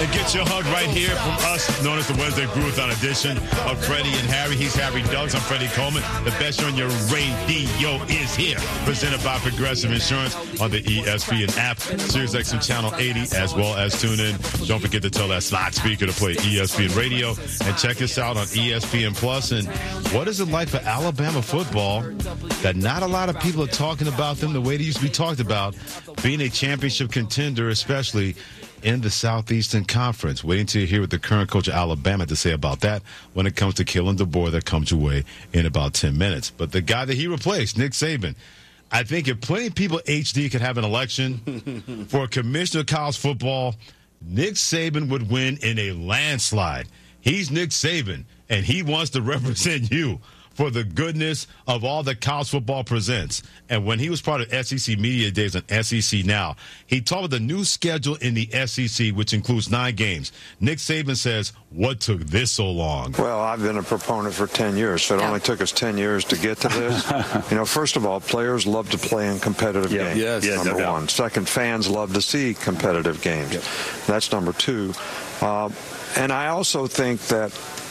And get your hug right here from us, known as the Wednesday Brew-a-thon edition of Freddie and Harry. He's Harry Douglas. I'm Freddie Coleman. The best show on your radio is here. Presented by Progressive Insurance on the ESPN app, SiriusXM Channel 80, as well as TuneIn. Don't forget to tell that slot speaker to play ESPN Radio. And check us out on ESPN Plus. And what is it like for Alabama football that not a lot of people are talking about them the way they used to be talked about, being a championship contender, especially in the Southeastern Conference? Waiting to hear what the current coach of Alabama had to say about that when it comes to Kalen DeBoer. That comes your way in about 10 minutes. But the guy that he replaced, Nick Saban, I think if plenty of people HD could have an election for a commissioner of college football, Nick Saban would win in a landslide. He's Nick Saban, and he wants to represent you for the goodness of all that college football presents. And when he was part of SEC Media Days on SEC Now, he talked about the new schedule in the SEC, which includes 9 games. Nick Saban says, what took this so long? Well, I've been a proponent for 10 years, so it only took us 10 years to get to this. First of all, players love to play in competitive games. Yes, number one. Second, fans love to see competitive games. Yep. That's number 2. And I also think that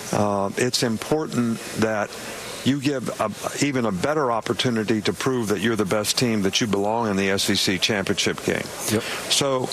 it's important that you give even a better opportunity to prove that you're the best team, that you belong in the SEC championship game. Yep. So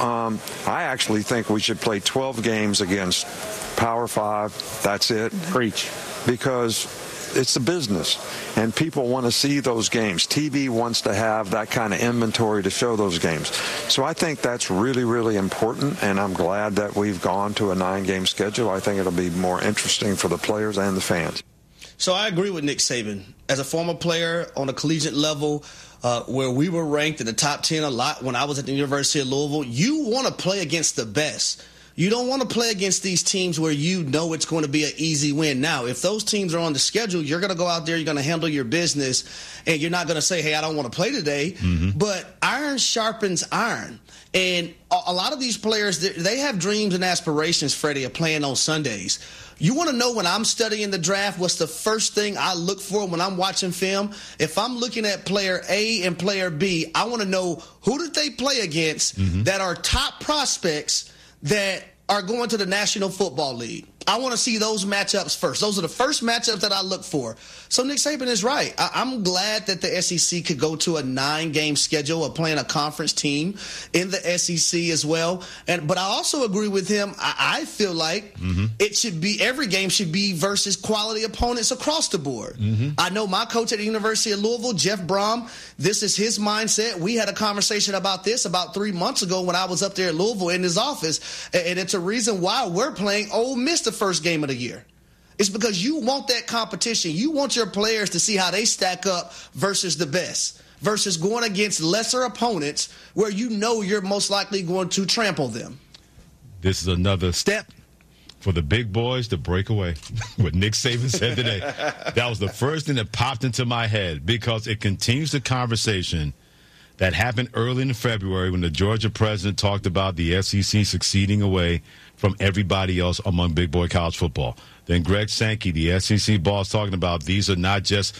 I actually think we should play 12 games against Power 5. That's it. Preach. Because it's a business, and people want to see those games. TV wants to have that kind of inventory to show those games. So I think that's really, really important, and I'm glad that we've gone to a 9-game schedule. I think it'll be more interesting for the players and the fans. So I agree with Nick Saban. As a former player on a collegiate level, where we were ranked in the top 10 a lot when I was at the University of Louisville, you want to play against the best. You don't want to play against these teams where you know it's going to be an easy win. Now, if those teams are on the schedule, you're going to go out there, you're going to handle your business, and you're not going to say, hey, I don't want to play today. Mm-hmm. But iron sharpens iron. And a lot of these players, they have dreams and aspirations, Freddie, of playing on Sundays. You want to know when I'm studying the draft, what's the first thing I look for when I'm watching film? If I'm looking at player A and player B, I want to know who did they play against that are top prospects that are going to the National Football League. I want to see those matchups first. Those are the first matchups that I look for. So Nick Saban is right. I'm glad that the SEC could go to a 9-game schedule of playing a conference team in the SEC as well. But I also agree with him. I feel like it should be, every game should be versus quality opponents across the board. I know my coach at the University of Louisville, Jeff Brom, this is his mindset. We had a conversation about this about 3 months ago when I was up there at Louisville in his office. And it's a reason why we're playing Ole Miss the first game of the year. It's because you want that competition. You want your players to see how they stack up versus the best, versus going against lesser opponents where you know you're most likely going to trample them. This is another step for the big boys to break away. What Nick Saban said today. That was the first thing that popped into my head because it continues the conversation that happened early in February when the Georgia president talked about the SEC succeeding away from everybody else among big boy college football. Then Greg Sankey, the SEC boss, talking about this is not just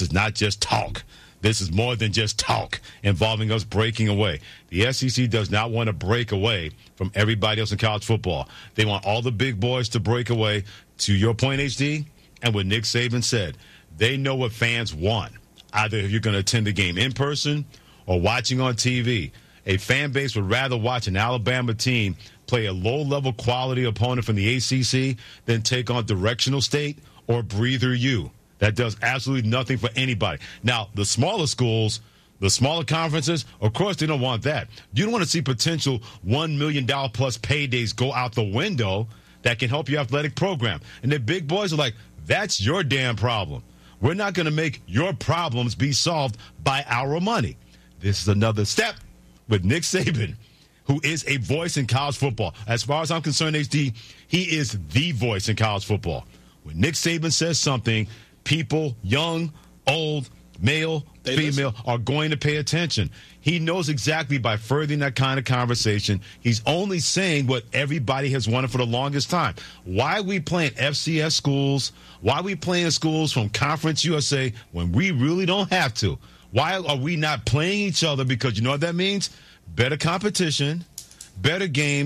talk. This is more than just talk involving us breaking away. The SEC does not want to break away from everybody else in college football. They want all the big boys to break away. To your point, HD, and what Nick Saban said, they know what fans want. Either if you're going to attend the game in person or watching on TV. A fan base would rather watch an Alabama team play a low-level quality opponent from the ACC than take on Directional State or Breather U. That does absolutely nothing for anybody. Now, the smaller schools, the smaller conferences, of course they don't want that. You don't want to see potential $1 million plus paydays go out the window that can help your athletic program. And the big boys are like, that's your damn problem. We're not going to make your problems be solved by our money. This is another step with Nick Saban, who is a voice in college football. As far as I'm concerned, HD, he is the voice in college football. When Nick Saban says something, people, young, old, male, female, are going to pay attention. He knows exactly by furthering that kind of conversation, he's only saying what everybody has wanted for the longest time. Why are we playing FCS schools? Why are we playing schools from Conference USA when we really don't have to? Why are we not playing each other? Because you know what that means? Better competition, better games,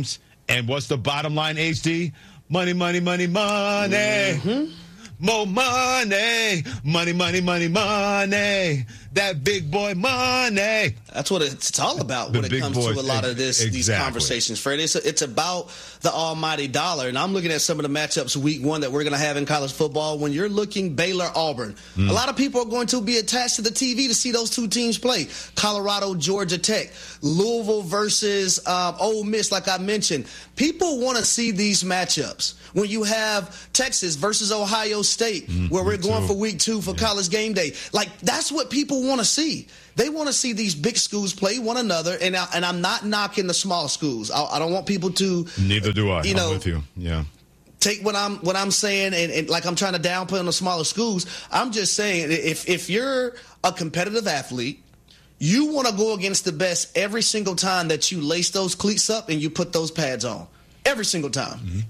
And what's the bottom line, HD? Money, money, money, money. Mm-hmm. More money. Money, money, money, money. That big boy money. That's what it's all about when it comes to a lot of these conversations, Fred. It's about the almighty dollar. And I'm looking at some of the matchups week 1 that we're going to have in college football. When you're looking Baylor-Auburn, a lot of people are going to be attached to the TV to see those two teams play. Colorado, Georgia Tech, Louisville versus Ole Miss, like I mentioned. People want to see these matchups. When you have Texas versus Ohio State, where we're going for week 2 for College Game Day. Like, that's what people want to see. They want to see these big schools play one another, and I'm not knocking the small schools. I don't want people to. Neither do I. I'm with you. Yeah. Take what I'm saying, and like I'm trying to downplay on the smaller schools. I'm just saying, if you're a competitive athlete, you want to go against the best every single time that you lace those cleats up and you put those pads on. Every single time. Mm-hmm.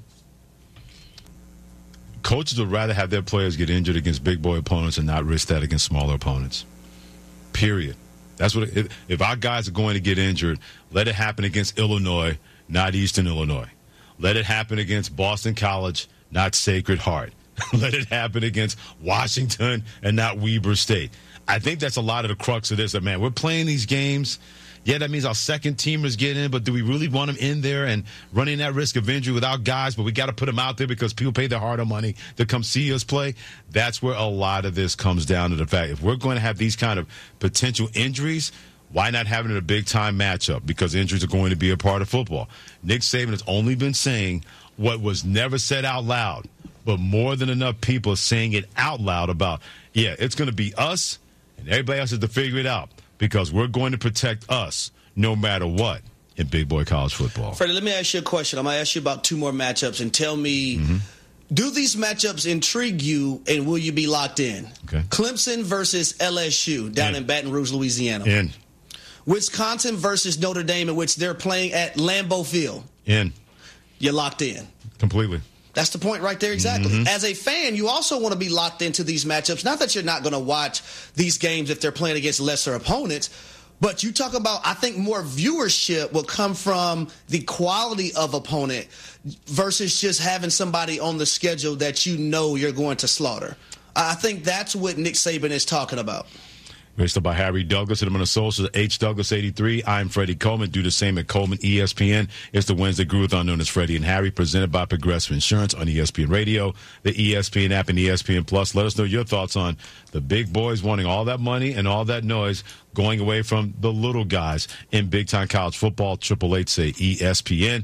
Coaches would rather have their players get injured against big boy opponents and not risk that against smaller opponents. Period. That's what. If our guys are going to get injured, let it happen against Illinois, not Eastern Illinois. Let it happen against Boston College, not Sacred Heart. Let it happen against Washington and not Weber State. I think that's a lot of the crux of this. That, man, we're playing these games. Yeah, that means our second teamers get in, but do we really want them in there and running that risk of injury without guys? But we got to put them out there because people pay their hard-earned money to come see us play. That's where a lot of this comes down to the fact. If we're going to have these kind of potential injuries, why not have it in a big-time matchup? Because injuries are going to be a part of football. Nick Saban has only been saying what was never said out loud, but more than enough people are saying it out loud about, yeah, it's going to be us, and everybody else has to figure it out. Because we're going to protect us no matter what in big boy college football. Freddie, let me ask you a question. I'm going to ask you about 2 more matchups and tell me, do these matchups intrigue you and will you be locked in? Okay. Clemson versus LSU down in Baton Rouge, Louisiana. In. Wisconsin versus Notre Dame, in which they're playing at Lambeau Field. In. You're locked in. Completely. That's the point right there, exactly. As a fan, you also want to be locked into these matchups. Not that you're not going to watch these games if they're playing against lesser opponents, but you talk about, I think, more viewership will come from the quality of opponent versus just having somebody on the schedule that you know you're going to slaughter. I think that's what Nick Saban is talking about. Mixed by Harry Douglas. Hit him on the socials at HDouglas83. I'm Freddie Coleman. Do the same at Coleman ESPN. It's the Wednesday Groove-a-thon known as Freddie and Harry, presented by Progressive Insurance on ESPN Radio, the ESPN app, and ESPN Plus. Let us know your thoughts on the big boys wanting all that money and all that noise going away from the little guys in big-time college football. 888-SAY-ESPN,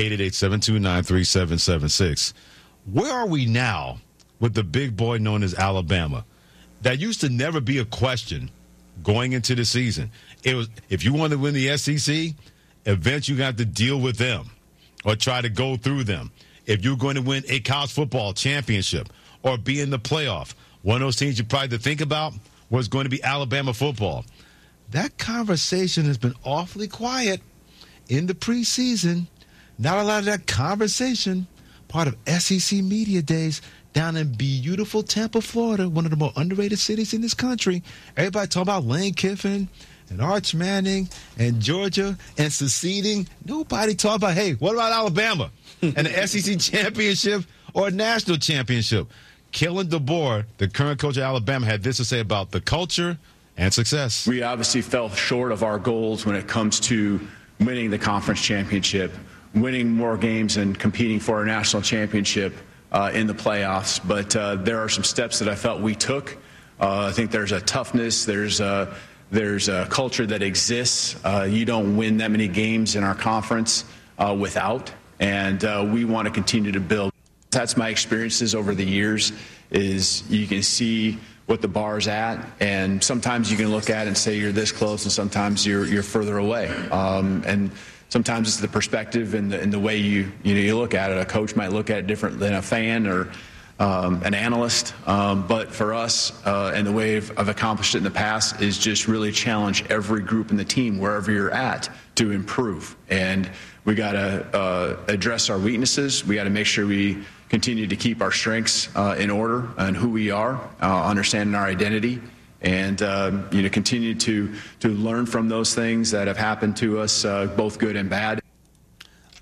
888-729-3776. Where are we now with the big boy known as Alabama? That used to never be a question going into the season. It was, if you want to win the SEC, eventually you got to deal with them or try to go through them. If you're going to win a college football championship or be in the playoff, one of those teams you probably had to think about was going to be Alabama football. That conversation has been awfully quiet in the preseason. Not a lot of that conversation, part of SEC Media Days, down in beautiful Tampa, Florida, one of the more underrated cities in this country. Everybody talking about Lane Kiffin and Arch Manning and Georgia and seceding. Nobody talking about, hey, what about Alabama and the SEC championship or a national championship? Kellen DeBoer, the current coach of Alabama, had this to say about the culture and success. We obviously fell short of our goals when it comes to winning the conference championship, winning more games and competing for a national championship in the playoffs, but there are some steps that I felt we took. I think there's a toughness, there's a culture that exists. You don't win that many games in our conference without, and we want to continue to build. That's my experiences over the years, is you can see what the bar's at, and sometimes you can look at it and say you're this close, and sometimes you're further away. And sometimes it's the perspective and the way you look at it. A coach might look at it different than a fan or an analyst. But for us, and the way I've accomplished it in the past, is just really challenge every group in the team, wherever you're at, to improve. And we got to address our weaknesses. We got to make sure we continue to keep our strengths in order and who we are, understanding our identity. And continue to learn from those things that have happened to us, both good and bad.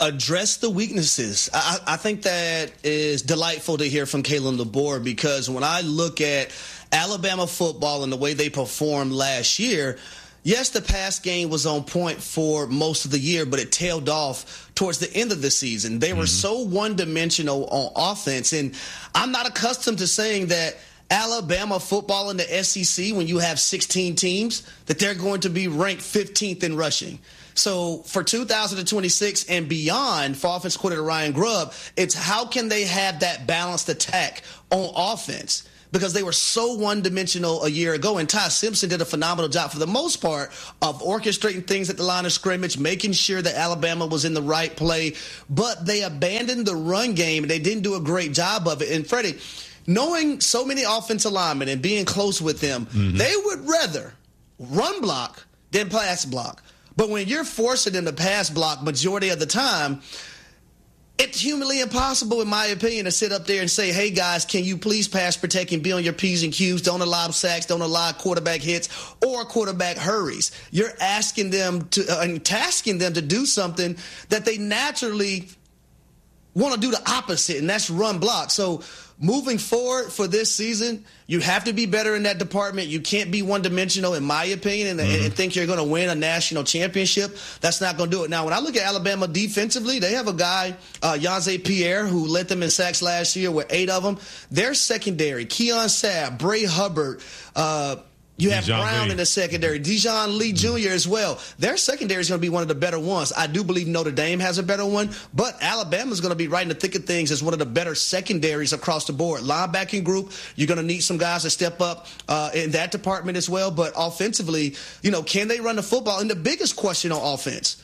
address the weaknesses. I think that is delightful to hear from Kalen DeBoer, because when I look at Alabama football and the way they performed last year, yes, the pass game was on point for most of the year, but it tailed off towards the end of the season. They were so one-dimensional on offense, and I'm not accustomed to saying that Alabama football in the SEC, when you have 16 teams, that they're going to be ranked 15th in rushing. So for 2026 and beyond, for offensive coordinator Ryan Grubb, it's how can they have that balanced attack on offense? Because they were so one-dimensional a year ago, and Ty Simpson did a phenomenal job for the most part of orchestrating things at the line of scrimmage, making sure that Alabama was in the right play. But they abandoned the run game, and they didn't do a great job of it. And Freddie, knowing so many offensive linemen and being close with them, they would rather run block than pass block. But when you're forcing them to pass block majority of the time, it's humanly impossible, in my opinion, to sit up there and say, hey, guys, can you please pass protect and be on your P's and Q's? Don't allow sacks, don't allow quarterback hits or quarterback hurries. You're asking them to and tasking them to do something that they naturally want to do the opposite, and that's run block. So moving forward for this season, you have to be better in that department. You can't be one-dimensional, in my opinion, and think you're going to win a national championship. That's not going to do it. Now, when I look at Alabama defensively, they have a guy, Yanze Pierre, who led them in sacks last year with 8 of them. Their secondary, Keon Sabb, Bray Hubbard, you have Dijon Brown Lee in the secondary, Dijon Lee Jr. as well. Their secondary is going to be one of the better ones. I do believe Notre Dame has a better one, but Alabama is going to be right in the thick of things as one of the better secondaries across the board. Linebacking group, you're going to need some guys to step up in that department as well. But offensively, can they run the football? And the biggest question on offense,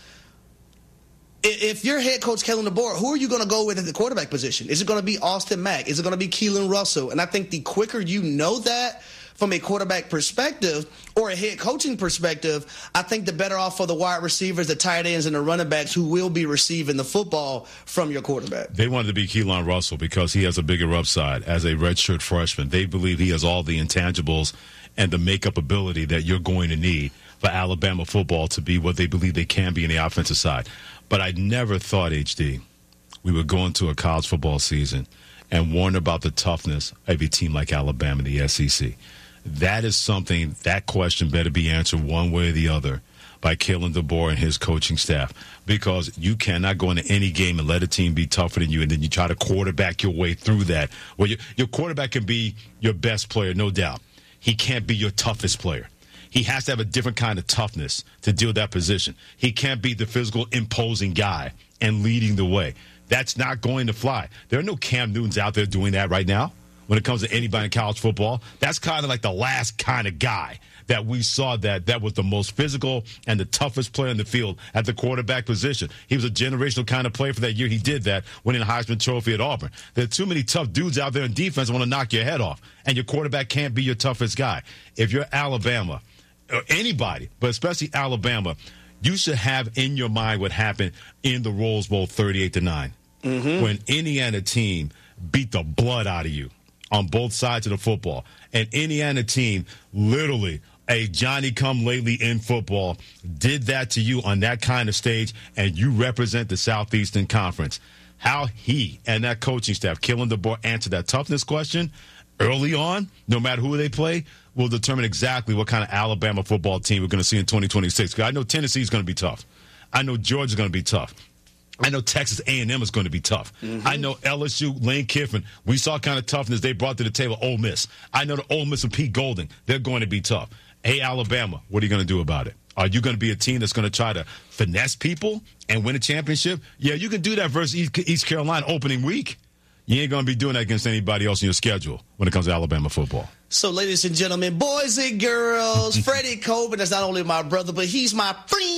if you're head coach Kalen DeBoer, who are you going to go with at the quarterback position? Is it going to be Austin Mack? Is it going to be Keelan Russell? And I think the quicker you know that, from a quarterback perspective or a head coaching perspective, I think the better off for the wide receivers, the tight ends, and the running backs who will be receiving the football from your quarterback. They wanted to be Keelan Russell because he has a bigger upside as a redshirt freshman. They believe he has all the intangibles and the makeup ability that you're going to need for Alabama football to be what they believe they can be in the offensive side. But I never thought, HD, we would go into a college football season and warn about the toughness of a team like Alabama in the SEC. That is something, that question better be answered one way or the other by Kalen DeBoer and his coaching staff, because you cannot go into any game and let a team be tougher than you, and then you try to quarterback your way through that. Well, your quarterback can be your best player, no doubt. He can't be your toughest player. He has to have a different kind of toughness to deal with that position. He can't be the physical, imposing guy and leading the way. That's not going to fly. There are no Cam Newtons out there doing that right now. When it comes to anybody in college football, that's kind of like the last kind of guy that we saw that was the most physical and the toughest player in the field at the quarterback position. He was a generational kind of player for that year. He did that, winning the Heisman Trophy at Auburn. There are too many tough dudes out there in defense that want to knock your head off, and your quarterback can't be your toughest guy. If you're Alabama, or anybody, but especially Alabama, you should have in your mind what happened in the Rose Bowl 38-9 when Indiana team beat the blood out of you on both sides of the football. And Indiana team, literally a Johnny-come-lately in football, did that to you on that kind of stage, and you represent the Southeastern Conference. How he and that coaching staff, Kalen DeBoer, answered that toughness question early on, no matter who they play, will determine exactly what kind of Alabama football team we're going to see in 2026. Because I know Tennessee is going to be tough. I know Georgia is going to be tough. I know Texas A&M is going to be tough. I know LSU, Lane Kiffin, we saw kind of toughness they brought to the table. Ole Miss. I know the Ole Miss and Pete Golding, they're going to be tough. Hey, Alabama, what are you going to do about it? Are you going to be a team that's going to try to finesse people and win a championship? Yeah, you can do that versus East Carolina opening week. You ain't going to be doing that against anybody else in your schedule when it comes to Alabama football. So, ladies and gentlemen, boys and girls, Freddie Coburn is not only my brother, but he's my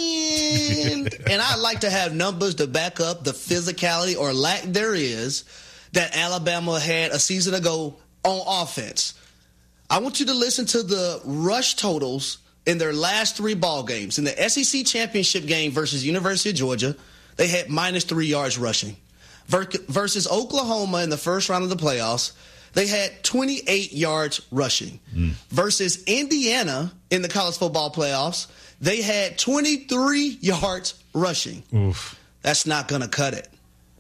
friend. And I like to have numbers to back up the physicality or lack there is that Alabama had a season ago on offense. I want you to listen to the rush totals in their last 3 ball games. In the SEC championship game versus University of Georgia, they had -3 yards rushing. Versus Oklahoma in the first round of the playoffs, they had 28 yards rushing. Versus Indiana in the college football playoffs, they had 23 yards rushing. Oof. That's not going to cut it.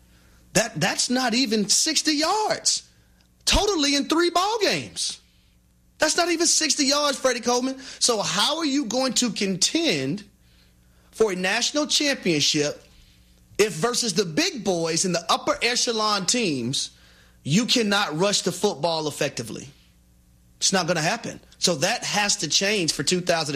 That's not even 60 yards totally in 3 ball games. That's not even 60 yards, Freddie Coleman. So how are you going to contend for a national championship if versus the big boys in the upper echelon teams, you cannot rush the football effectively? It's not going to happen. So that has to change for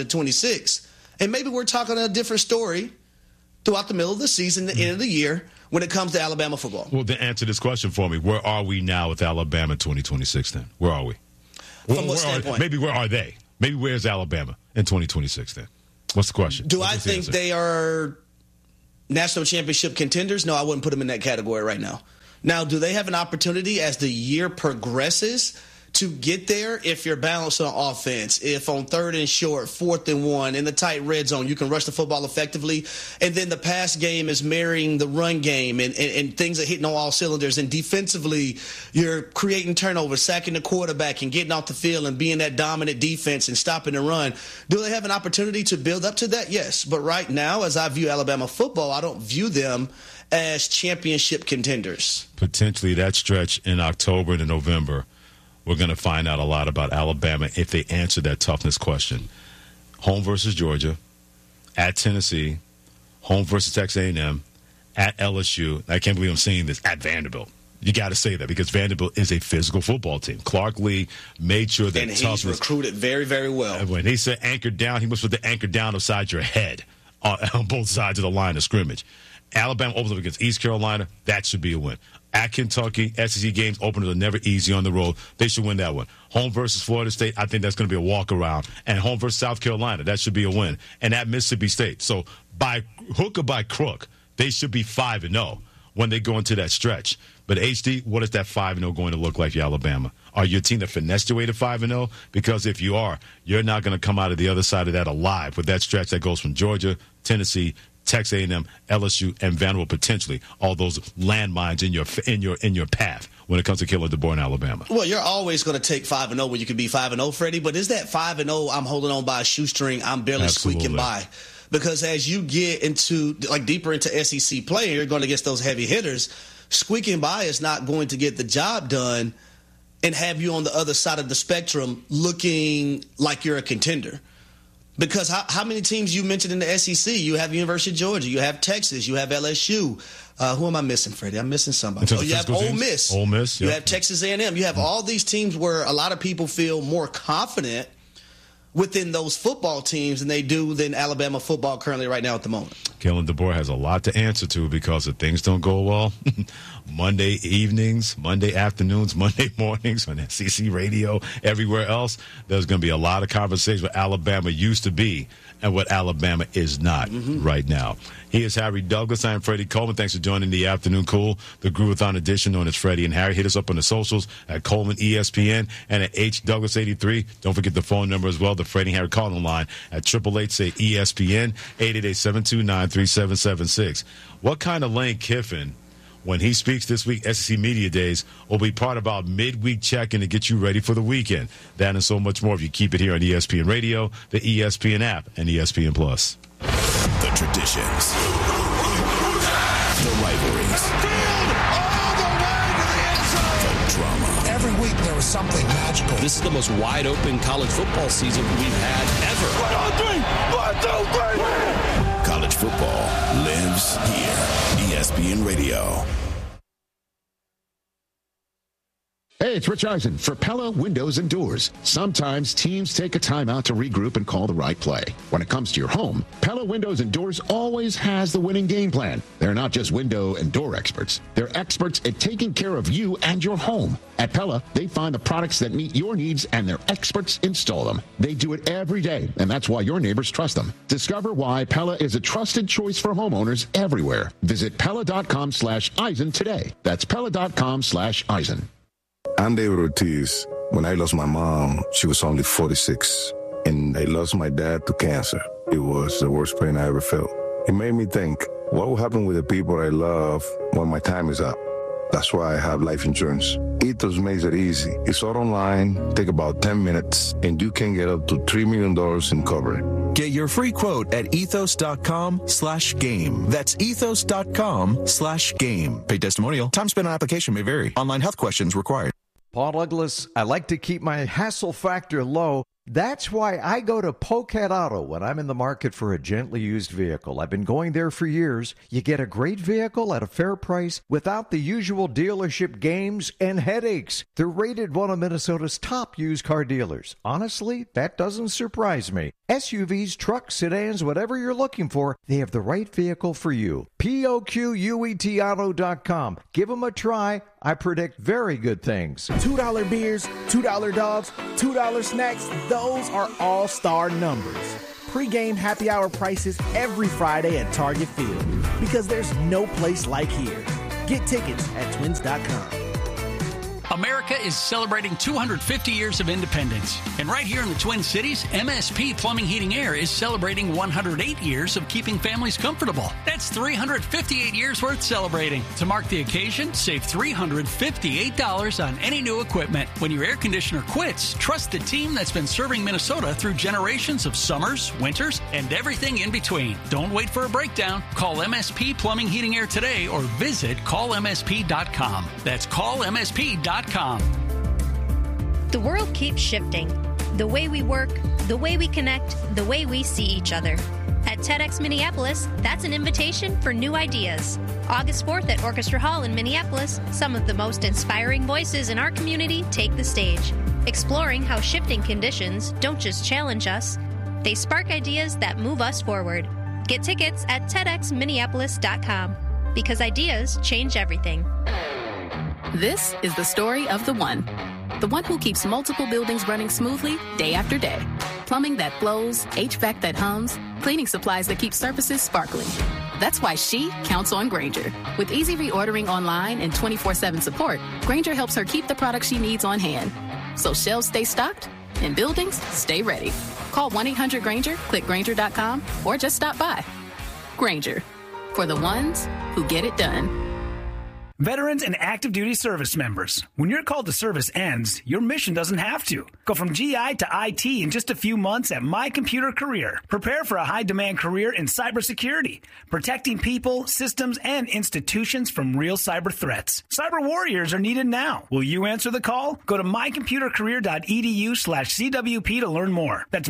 2026. And maybe we're talking a different story throughout the middle of the season, the end of the year, when it comes to Alabama football. Well, then answer this question for me. Where are we now with Alabama in 2026 then? Where are we? From what standpoint? Maybe where are they? Maybe where's Alabama in 2026 then? What's the question? Do I think they are national championship contenders? No, I wouldn't put them in that category right now. Now, do they have an opportunity as the year progresses to get there if you're balanced on offense, if on 3rd and short, 4th and 1, in the tight red zone, you can rush the football effectively, and then the pass game is marrying the run game and things are hitting on all cylinders, and defensively you're creating turnovers, sacking the quarterback and getting off the field and being that dominant defense and stopping the run. Do they have an opportunity to build up to that? Yes. But right now, as I view Alabama football, I don't view them as championship contenders. Potentially that stretch in October and November, we're going to find out a lot about Alabama if they answer that toughness question. Home versus Georgia, at Tennessee, home versus Texas A&M, at LSU. I can't believe I'm saying this, at Vanderbilt. You got to say that because Vanderbilt is a physical football team. Clark Lee made sure that toughness. And he's recruited very, very well. When he said anchored down, he must put the anchor down upside your head on both sides of the line of scrimmage. Alabama opens up against East Carolina. That should be a win. At Kentucky, SEC games openers are never easy on the road. They should win that one. Home versus Florida State, I think that's going to be a walk-around. And home versus South Carolina, that should be a win. And at Mississippi State. So by hook or by crook, they should be 5-0 when they go into that stretch. But HD, what is that 5-0 going to look like for Alabama? Are you a team that finessed your way to 5-0? Because if you are, you're not going to come out of the other side of that alive with that stretch that goes from Georgia, Tennessee, Texas A&M, LSU, and Vanderbilt potentially, all those landmines in your path when it comes to Kalen DeBoer in Alabama. Well, you're always going to take 5-0 when you can be 5-0, Freddie. But is that 5-0? I'm holding on by a shoestring. I'm barely squeaking by. Because as you get into deeper into SEC play, you're going against those heavy hitters. Squeaking by is not going to get the job done and have you on the other side of the spectrum looking like you're a contender. Because how many teams you mentioned in the SEC? You have University of Georgia. You have Texas. You have LSU. Who am I missing, Freddie? I'm missing somebody. You have Ole Miss. Ole Miss. You have Texas A&M. You have all these teams where a lot of people feel more confident within those football teams than Alabama football currently right now at the moment. Kalen DeBoer has a lot to answer to because if things don't go well, Monday evenings, Monday afternoons, Monday mornings on SEC radio, everywhere else, there's going to be a lot of conversation what Alabama used to be and what Alabama is not right now. He is Harry Douglas. I am Freddie Coleman. Thanks for joining the Afternoon Cool, the Groovathon edition known as Freddie and Harry. Hit us up on the socials at Coleman ESPN and at HDouglas83. Don't forget the phone number as well, the Freddie and Harry calling line at 888-SAY-ESPN, 888-729-3776. What kind of Lane Kiffin, when he speaks this week, SEC Media Days, will be part of our midweek check-in to get you ready for the weekend. That and so much more if you keep it here on ESPN Radio, the ESPN app, and ESPN+. The traditions. The rivalries. The drama. Every week there was something magical. This is the most wide-open college football season we've had ever. 1, 2, 3. College football lives here. ESPN Radio. Hey, it's Rich Eisen for Pella Windows and Doors. Sometimes teams take a timeout to regroup and call the right play. When it comes to your home, Pella Windows and Doors always has the winning game plan. They're not just window and door experts. They're experts at taking care of you and your home. At Pella, they find the products that meet your needs and their experts install them. They do it every day, and that's why your neighbors trust them. Discover why Pella is a trusted choice for homeowners everywhere. Visit Pella.com/Eisen today. That's Pella.com/Eisen. I'm David Ortiz. When I lost my mom, she was only 46. And I lost my dad to cancer. It was the worst pain I ever felt. It made me think, what will happen with the people I love when my time is up? That's why I have life insurance. Ethos makes it easy. It's all online, take about 10 minutes, and you can get up to $3 million in coverage. Get your free quote at ethos.com/game. That's ethos.com/game. Paid testimonial. Time spent on application may vary. Online health questions required. Paul Douglas, I like to keep my hassle factor low. That's why I go to Polecat Auto when I'm in the market for a gently used vehicle. I've been going there for years. You get a great vehicle at a fair price without the usual dealership games and headaches. They're rated one of Minnesota's top used car dealers. Honestly, that doesn't surprise me. SUVs, trucks, sedans, whatever you're looking for, they have the right vehicle for you. POQUETauto.com. Give them a try. I predict very good things. $2 beers, $2 dogs, $2 snacks. Those are all-star numbers. Pre-game happy hour prices every Friday at Target Field. Because there's no place like here. Get tickets at twins.com. America is celebrating 250 years of independence. And right here in the Twin Cities, MSP Plumbing Heating Air is celebrating 108 years of keeping families comfortable. That's 358 years worth celebrating. To mark the occasion, save $358 on any new equipment. When your air conditioner quits, trust the team that's been serving Minnesota through generations of summers, winters, and everything in between. Don't wait for a breakdown. Call MSP Plumbing Heating Air today or visit callmsp.com. That's callmsp.com. The world keeps shifting. The way we work, the way we connect, the way we see each other. At TEDx Minneapolis, that's an invitation for new ideas. August 4th at Orchestra Hall in Minneapolis, some of the most inspiring voices in our community take the stage, exploring how shifting conditions don't just challenge us, they spark ideas that move us forward. Get tickets at TEDxMinneapolis.com, because ideas change everything. This is the story of the one who keeps multiple buildings running smoothly day after day. Plumbing that flows, HVAC that hums, cleaning supplies that keep surfaces sparkling. That's why she counts on Grainger. With easy reordering online and 24/7 support, Grainger helps her keep the products she needs on hand. So shelves stay stocked and buildings stay ready. Call 1-800-GRAINGER, click Grainger.com, or just stop by. Grainger, for the ones who get it done. Veterans and active duty service members, when your call to service ends, your mission doesn't have to. Go from GI to IT in just a few months at My Computer Career. Prepare for a high-demand career in cybersecurity, protecting people, systems, and institutions from real cyber threats. Cyber warriors are needed now. Will you answer the call? Go to mycomputercareer.edu/CWP to learn more. That's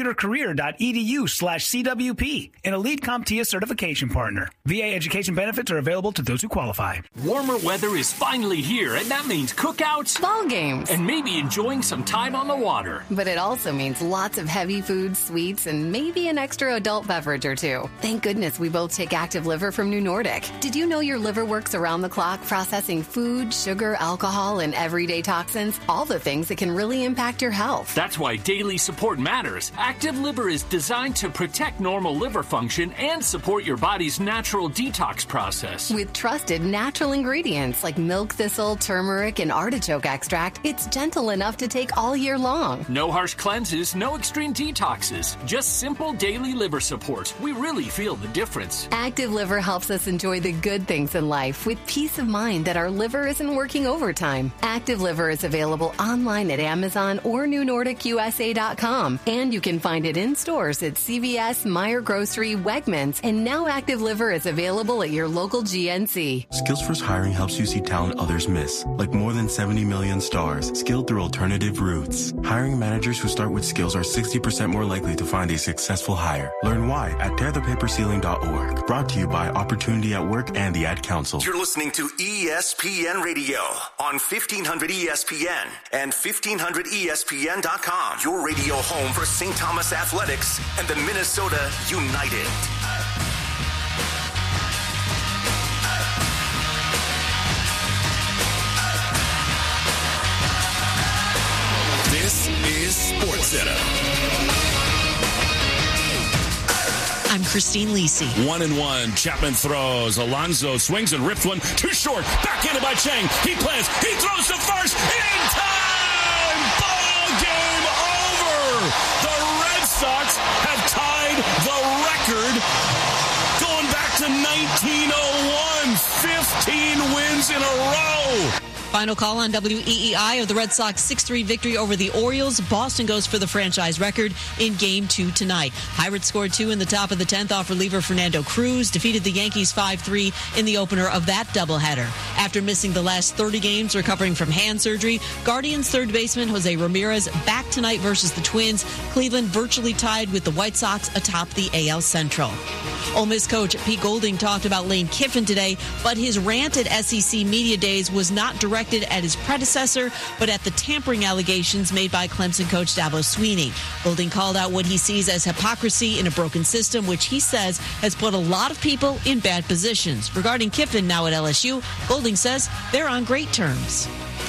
mycomputercareer.edu/CWP, an elite CompTIA certification partner. VA education benefits are available to those who qualify. Warmer weather is finally here, and that means cookouts, ball games, and maybe enjoying some time on the water. But it also means lots of heavy food, sweets, and maybe an extra adult beverage or two. Thank goodness we both take Active Liver from New Nordic. Did you know your liver works around the clock processing food, sugar, alcohol, and everyday toxins? All the things that can really impact your health. That's why daily support matters. Active Liver is designed to protect normal liver function and support your body's natural detox process. With trusted natural ingredients like milk thistle, turmeric, and artichoke extract, it's gentle enough to take all year long. No harsh cleanses, no extreme detoxes, just simple daily liver support. We really feel the difference. Active Liver helps us enjoy the good things in life with peace of mind that our liver isn't working overtime. Active Liver is available online at Amazon or NewNordicUSA.com, and you can find it in stores at CVS, Meijer Grocery, Wegmans, and now Active Liver is available at your local GNC. SkillsFirst Hiring helps you see talent others miss, like more than 70 million stars, skilled through alternative routes. Hiring managers who start with skills are 60% more likely to find a successful hire. Learn why at tearthepaperceiling.org. Brought to you by Opportunity at Work and the Ad Council. You're listening to ESPN Radio on 1500 ESPN and 1500ESPN.com. Your radio home for St. Thomas Athletics and the Minnesota United. This is SportsCenter. I'm Christine Lisi. 1-1. Chapman throws. Alonso swings and rips one. Too short. Backhanded by Chang. He plants. He throws to first. In time! Ball game over! The Red Sox have tied the record going back to 1901. 15 wins wins in a row. Final call on WEEI of the Red Sox 6-3 victory over the Orioles. Boston goes for the franchise record in Game 2 tonight. Pirates scored 2 in the top of the 10th off reliever Fernando Cruz, defeated the Yankees 5-3 in the opener of that doubleheader. After missing the last 30 games recovering from hand surgery, Guardians third baseman Jose Ramirez back tonight versus the Twins. Cleveland virtually tied with the White Sox atop the AL Central. Ole Miss coach Pete Golding talked about Lane Kiffin today, but his rant at SEC Media Days was not directed at his predecessor, but at the tampering allegations made by Clemson coach Dabo Swinney. Golding called out what he sees as hypocrisy in a broken system, which he says has put a lot of people in bad positions. Regarding Kiffin now at LSU, Golding says they're on great terms.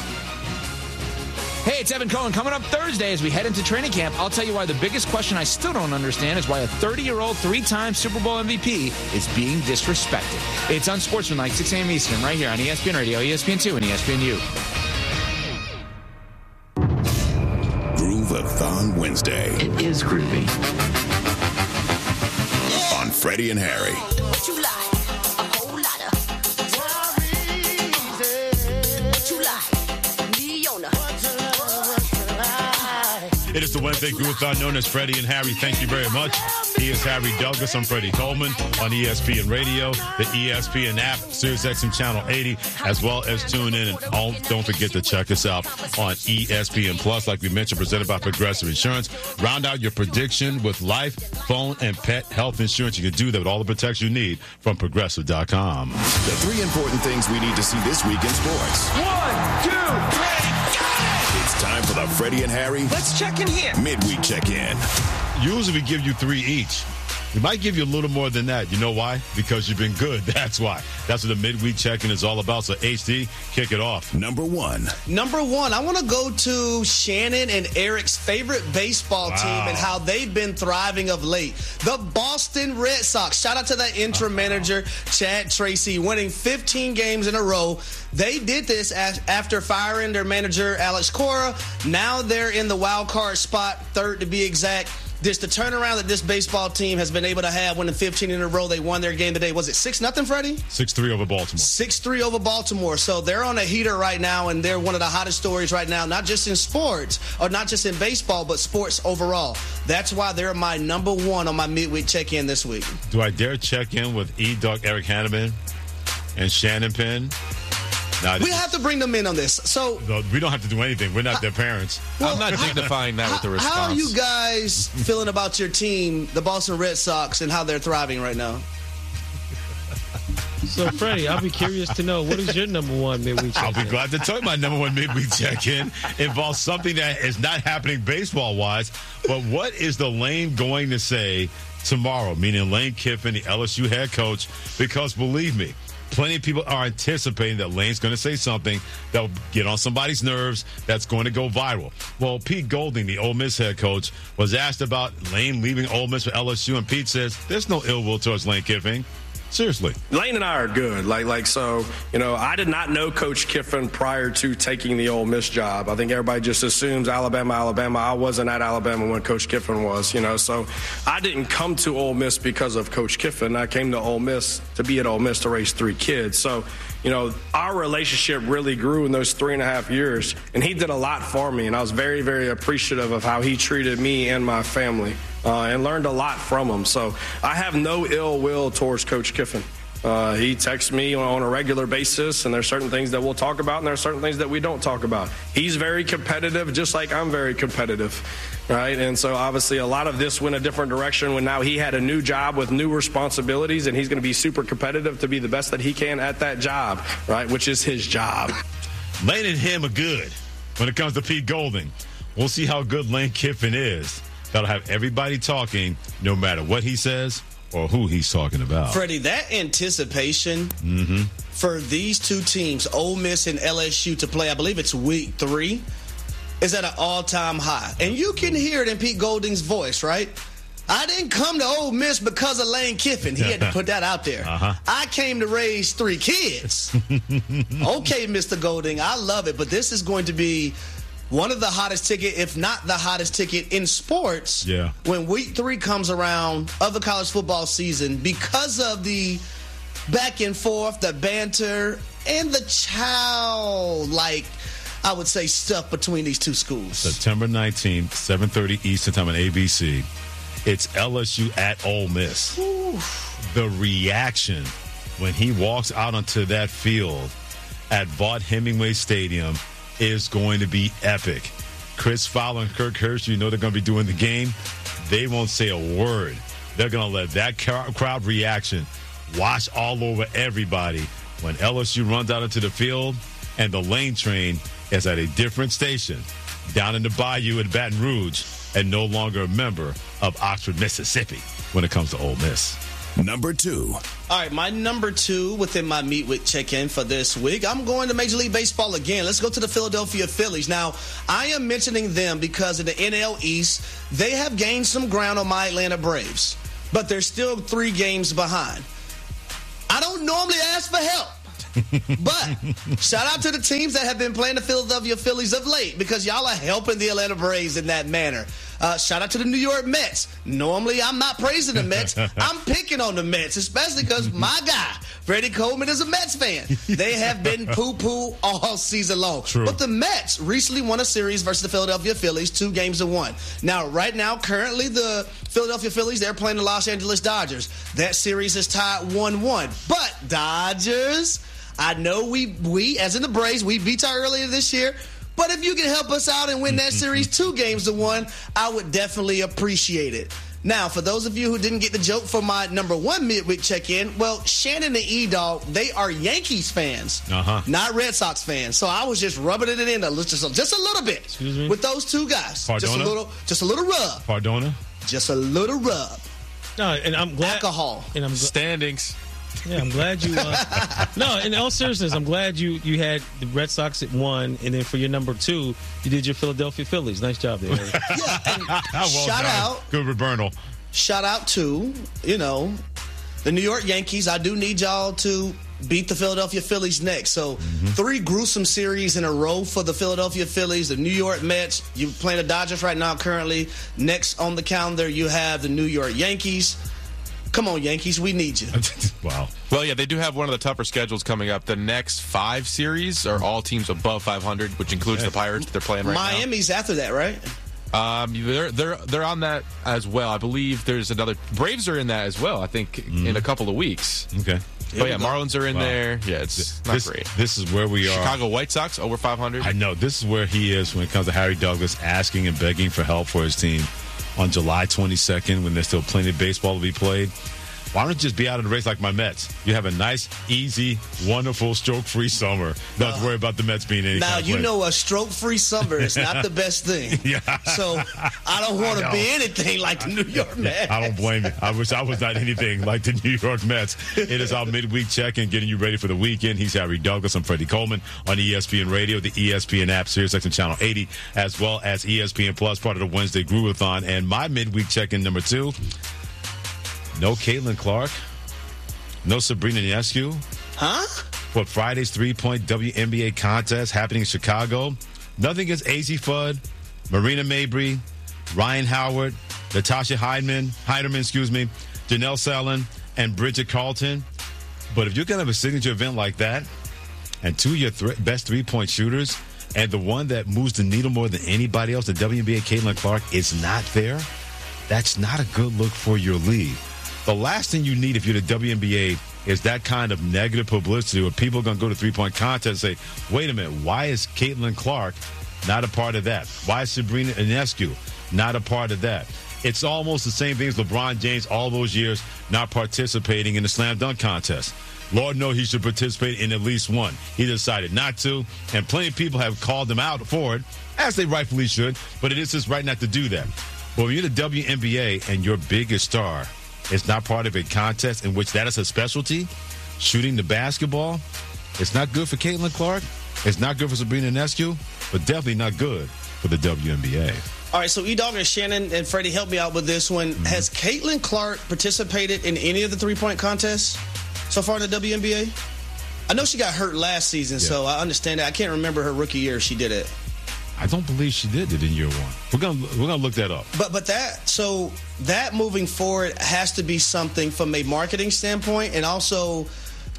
Hey, it's Evan Cohen. Coming up Thursday as we head into training camp, I'll tell you why the biggest question I still don't understand is why a 30-year-old, 3-time Super Bowl MVP is being disrespected. It's Unsportsmanlike, 6 a.m. Eastern, right here on ESPN Radio, ESPN2, and ESPNU. Groove-a-thon Wednesday. It is groovy. On Freddie and Harry. What you like? A whole lot of what you like? Leona. It is the Wednesday Groove-a-thon known as Freddie and Harry. Thank you very much. He is Harry Douglas. I'm Freddie Coleman on ESPN Radio, the ESPN app, SiriusXM Channel 80, as well as tune in. And don't forget to check us out on ESPN Plus, like we mentioned, presented by Progressive Insurance. Round out your prediction with life, phone, and pet health insurance. You can do that with all the protection you need from Progressive.com. The 3 important things we need to see this week in sports. 1, 2, 3. It's time for the Freddie and Harry. Let's check in here. Midweek check-in. Usually we give you 3 each. We might give you a little more than that. You know why? Because you've been good. That's why. That's what the midweek check-in is all about. So, HD, kick it off. Number one, I want to go to Shannon and Eric's favorite baseball team and how they've been thriving of late. The Boston Red Sox. Shout out to that interim manager, Chad Tracy, winning 15 games in a row. They did this after firing their manager, Alex Cora. Now they're in the wild card spot, third to be exact. This the turnaround that this baseball team has been able to have, winning 15 in a row. They won their game today. Was it 6-0, Freddie? 6-3 over Baltimore. 6-3 over Baltimore. So they're on a heater right now, and they're one of the hottest stories right now, not just in sports, or not just in baseball, but sports overall. That's why they're my number one on my midweek check-in this week. Do I dare check in with E-Duck Eric Hanneman and Shannon Penn? We have to bring them in on this. So no, we don't have to do anything. We're not their parents. Well, I'm not dignifying that with the response. How are you guys feeling about your team, the Boston Red Sox, and how they're thriving right now? So, Freddie, I'll be curious to know, what is your number one midweek check-in? I'll be glad to tell you my number one midweek check-in involves something that is not happening baseball-wise, but what is the Lane going to say tomorrow, meaning Lane Kiffin, the LSU head coach, because believe me, plenty of people are anticipating that Lane's going to say something that will get on somebody's nerves that's going to go viral. Well, Pete Golding, the Ole Miss head coach, was asked about Lane leaving Ole Miss for LSU, and Pete says there's no ill will towards Lane Kiffin. Seriously. Lane and I are good. So, I did not know Coach Kiffin prior to taking the Ole Miss job. I think everybody just assumes Alabama. I wasn't at Alabama when Coach Kiffin was, So I didn't come to Ole Miss because of Coach Kiffin. I came to Ole Miss to be at Ole Miss to raise 3 kids. So, our relationship really grew in those 3.5 years, and he did a lot for me, and I was very, very appreciative of how he treated me and my family. And learned a lot from him. So I have no ill will towards Coach Kiffin. He texts me on a regular basis, and there's certain things that we'll talk about, and there's certain things that we don't talk about. He's very competitive, just like I'm very competitive, right? And so obviously a lot of this went a different direction when now he had a new job with new responsibilities, and he's going to be super competitive to be the best that he can at that job, right, which is his job. Lane and him are good when it comes to Pete Golding. We'll see how good Lane Kiffin is. That'll have everybody talking no matter what he says or who he's talking about. Freddie, that anticipation for these two teams, Ole Miss and LSU, to play, I believe it's week 3, is at an all-time high. And you can hear it in Pete Golding's voice, right? I didn't come to Ole Miss because of Lane Kiffin. He had to put that out there. I came to raise 3 kids. Okay, Mr. Golding, I love it, but this is going to be one of the hottest ticket, if not the hottest ticket in sports, when week 3 comes around of the college football season, because of the back and forth, the banter, and the childlike, I would say, stuff between these two schools. September 19th, 7:30 Eastern Time on ABC. It's LSU at Ole Miss. Ooh. The reaction when he walks out onto that field at Vaught Hemingway Stadium is going to be epic. Chris Fowler and Kirk Herbstreit, you know they're going to be doing the game. They won't say a word. They're going to let that crowd reaction wash all over everybody when LSU runs out into the field and the lane train is at a different station down in the bayou in Baton Rouge and no longer a member of Oxford, Mississippi when it comes to Ole Miss. Number 2. All right, my number 2 within my Midweek check-in for this week, I'm going to Major League Baseball again. Let's go to the Philadelphia Phillies. Now, I am mentioning them because in the NL East, they have gained some ground on my Atlanta Braves, but they're still 3 games behind. I don't normally ask for help. But shout out to the teams that have been playing the Philadelphia Phillies of late because y'all are helping the Atlanta Braves in that manner. Shout out to the New York Mets. Normally, I'm not praising the Mets. I'm picking on the Mets, especially because my guy, Freddie Coleman, is a Mets fan. They have been poo-poo all season long. True. But the Mets recently won a series versus the Philadelphia Phillies, 2-1. Now, right now, currently, the Philadelphia Phillies, they're playing the Los Angeles Dodgers. That series is tied 1-1. But Dodgers, I know we, as in the Braves, we beat y'all earlier this year. But if you can help us out and win that series 2-1, I would definitely appreciate it. Now, for those of you who didn't get the joke for my number 1 midweek check-in, well, Shannon and E-Dog, they are Yankees fans, not Red Sox fans. So I was just rubbing it in just a little bit with those two guys. Pardona? Just a little rub. Pardona? Just a little rub. No, and I'm glad. Alcohol. And Standings. Yeah, I'm glad you. No, in all seriousness, I'm glad you had the Red Sox at 1, and then for your number 2, you did your Philadelphia Phillies. Nice job there. Yeah, and shout out. Good Roberto. Shout out to, the New York Yankees. I do need y'all to beat the Philadelphia Phillies next. So 3 gruesome series in a row for the Philadelphia Phillies. The New York Mets, you're playing the Dodgers right now currently. Next on the calendar, you have the New York Yankees. Come on, Yankees, we need you. Wow. Well, yeah, they do have one of the tougher schedules coming up. The next 5 series are all teams above 500, which includes the Pirates. They're playing right now. Miami's after that, right? They're on that as well. I believe there's another. Braves are in that as well. I think in a couple of weeks. Okay. But yeah, Marlins are in there. Yeah, it's not great. This is where we are. Chicago White Sox over 500. I know. This is where he is when it comes to Harry Douglas asking and begging for help for his team on July 22nd when there's still plenty of baseball to be played. Why don't you just be out of the race like my Mets? You have a nice, easy, wonderful, stroke-free summer. Don't have to worry about the Mets being any Now, kind of a stroke-free summer is not the best thing. Yeah. So I don't want to be anything like the New York Mets. I don't blame you. I wish I was not anything like the New York Mets. It is our midweek check-in, getting you ready for the weekend. He's Harry Douglas. I'm Freddie Coleman on ESPN Radio, the ESPN app, SiriusXM Channel 80, as well as ESPN Plus, part of the Wednesday Groovathon. And my midweek check-in number 2, no Caitlin Clark. No Sabrina Ionescu. Huh? For Friday's 3-point WNBA contest happening in Chicago. Nothing against Azzi Fudd, Marina Mabry, Ryan Howard, Natasha Heidemann, Janelle Salin, and Bridget Carlton. But if you're going to have a signature event like that, and 2 of your best 3-point shooters, and the one that moves the needle more than anybody else, the WNBA Caitlin Clark, is not there, that's not a good look for your league. The last thing you need if you're the WNBA is that kind of negative publicity where people are going to go to 3-point contest and say, wait a minute, why is Caitlin Clark not a part of that? Why is Sabrina Ionescu not a part of that? It's almost the same thing as LeBron James all those years not participating in the slam dunk contest. Lord knows he should participate in at least one. He decided not to, and plenty of people have called him out for it, as they rightfully should, but it is his right not to do that. But when you're the WNBA and your biggest star is not part of a contest in which that is a specialty, shooting the basketball, it's not good for Caitlin Clark. It's not good for Sabrina Ionescu, but definitely not good for the WNBA. All right, so E-Dog and Shannon and Freddie, help me out with this one. Has Caitlin Clark participated in any of the 3-point contests so far in the WNBA? I know she got hurt last season, so I understand that. I can't remember her rookie year she did it. I don't believe she did it in year 1. We're gonna look that up. But that moving forward has to be something from a marketing standpoint, and also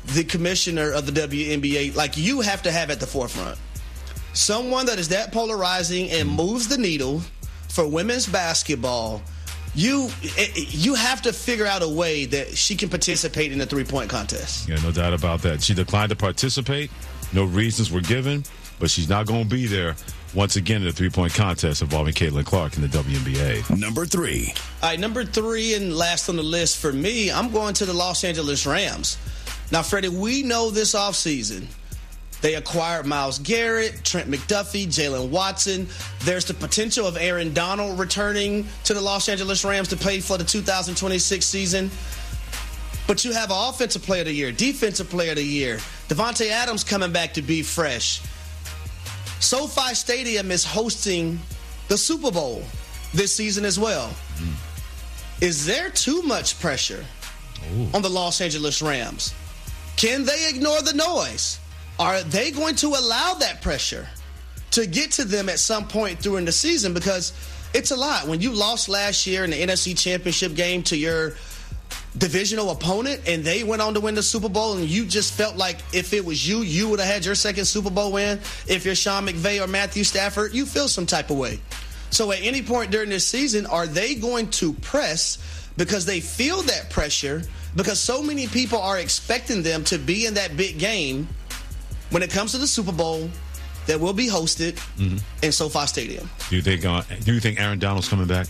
the commissioner of the WNBA, like, you have to have at the forefront someone that is that polarizing and moves the needle for women's basketball. You have to figure out a way that she can participate in the three-point contest. Yeah, no doubt about that. She declined to participate. No reasons were given, but she's not going to be there once again in the three-point contest involving Caitlin Clark in the WNBA. Number 3. All right, number 3 and last on the list for me, I'm going to the Los Angeles Rams. Now, Freddie, we know this offseason they acquired Myles Garrett, Trent McDuffie, Jalen Watson. There's the potential of Aaron Donald returning to the Los Angeles Rams to play for the 2026 season. But you have an offensive player of the year, defensive player of the year. Devontae Adams coming back to be fresh. SoFi Stadium is hosting the Super Bowl this season as well. Is there too much pressure on the Los Angeles Rams? Can they ignore the noise? Are they going to allow that pressure to get to them at some point during the season? Because it's a lot. When you lost last year in the NFC Championship game to your divisional opponent and they went on to win the Super Bowl, and you just felt like if it was you, you would have had your second Super Bowl win. If you're Sean McVay or Matthew Stafford, you feel some type of way. So at any point during this season, are they going to press because they feel that pressure, because so many people are expecting them to be in that big game when it comes to the Super Bowl that will be hosted in SoFi Stadium? Do you think Aaron Donald's coming back?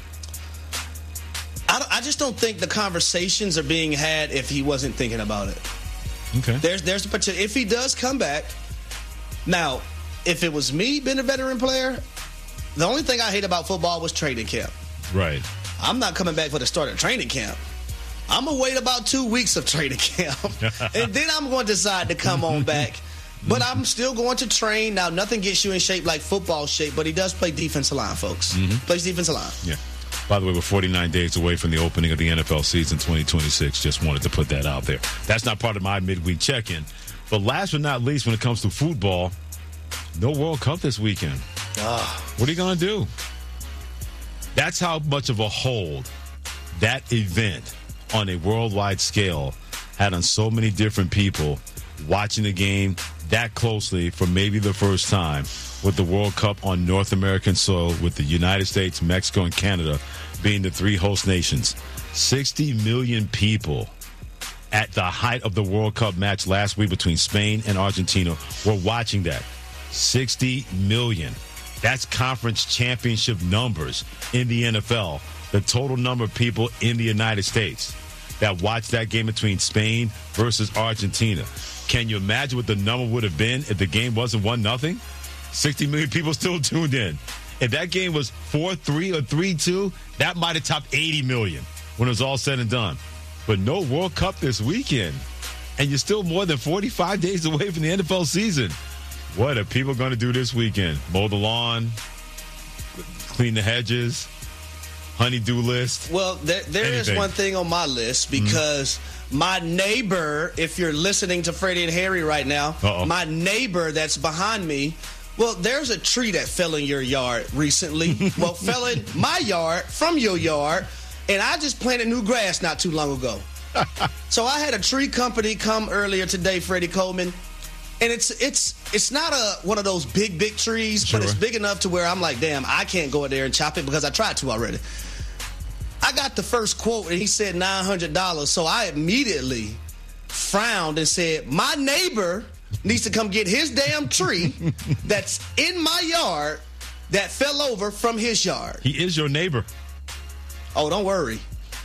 I just don't think the conversations are being had if he wasn't thinking about it. Okay. There's the potential. If he does come back, now, if it was me being a veteran player, the only thing I hate about football was training camp. Right. I'm not coming back for the start of training camp. I'm going to wait about 2 weeks of training camp, and then I'm going to decide to come on back. But I'm still going to train. Now, nothing gets you in shape like football shape, but he does play defensive line, folks. Plays defensive line. Yeah. By the way, we're 49 days away from the opening of the NFL season 2026. Just wanted to put that out there. That's not part of my midweek check-in. But last but not least, when it comes to football, no World Cup this weekend. What are you going to do? That's how much of a hold that event on a worldwide scale had on so many different people watching the game that closely for maybe the first time, with the World Cup on North American soil, with the United States, Mexico, and Canada being the 3 host nations. 60 million people at the height of the World Cup match last week between Spain and Argentina were watching that. 60 million. That's conference championship numbers in the NFL. The total number of people in the United States that watched that game between Spain versus Argentina. Can you imagine what the number would have been if the game wasn't 1-0? 60 million people still tuned in. If that game was 4-3 or 3-2, that might have topped 80 million when it was all said and done. But no World Cup this weekend. And you're still more than 45 days away from the NFL season. What are people going to do this weekend? Mow the lawn? Clean the hedges? Honey-do list? Well, there is one thing on my list, because my neighbor, if you're listening to Freddie and Harry right now, my neighbor that's behind me, well, there's a tree that fell in your yard recently. Well, fell in my yard from your yard, and I just planted new grass not too long ago. So I had a tree company come earlier today, Freddie Coleman, and it's not one of those big trees, but it's big enough to where I'm like, damn, I can't go in there and chop it because I tried to already. I got the first quote, and he said $900. So I immediately frowned and said, my neighbor needs to come get his damn tree that's in my yard that fell over from his yard. He is your neighbor. Oh, don't worry.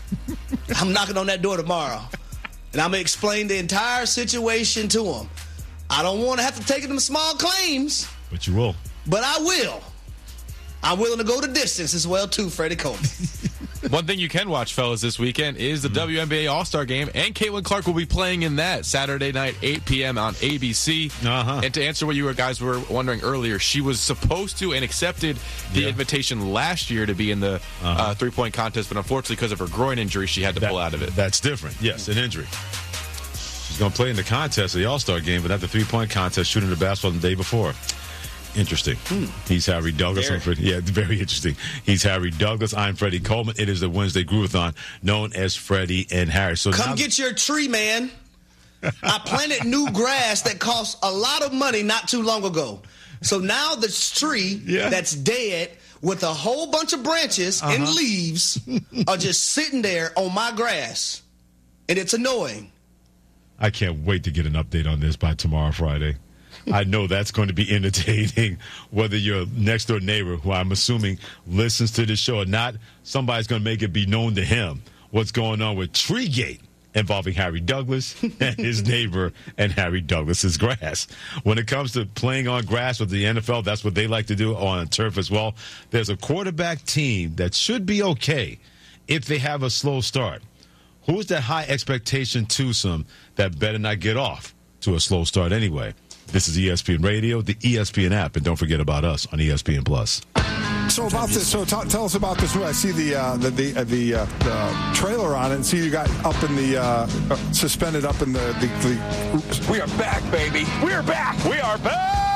I'm knocking on that door tomorrow, and I'm going to explain the entire situation to him. I don't want to have to take them small claims. But you will. But I will. I'm willing to go the distance as well, too, Freddie Coleman. One thing you can watch, fellas, this weekend is the WNBA All-Star Game, and Caitlin Clark will be playing in that Saturday night, 8 p.m. on ABC. And to answer what you guys were wondering earlier, she was supposed to and accepted the invitation last year to be in the three-point contest, but unfortunately, because of her groin injury, she had to pull out of it. That's different. Yes, an injury. She's going to play in the contest of the All-Star Game, but at the three-point contest, shooting the basketball the day before. Interesting. He's Harry Douglas. Very interesting. He's Harry Douglas. I'm Freddie Coleman. It is the Wednesday Groovathon, known as Freddie and Harry. So come get your tree, man. I planted new grass that cost a lot of money not too long ago. So now this tree that's dead with a whole bunch of branches and leaves are just sitting there on my grass. And it's annoying. I can't wait to get an update on this by tomorrow, Friday. I know that's going to be entertaining, whether your next-door neighbor, who I'm assuming listens to this show or not, somebody's going to make it be known to him what's going on with Treegate involving Harry Douglas and his neighbor and Harry Douglas's grass. When it comes to playing on grass with the NFL, that's what they like to do on turf as well. There's a quarterback team that should be okay if they have a slow start. Who's that high expectation twosome that better not get off to a slow start anyway? This is ESPN Radio, the ESPN app, and don't forget about us on ESPN Plus. So about this, tell us about this. I see the trailer on it, and see you got up in the suspended up in the. We are back, baby. We are back. We are back.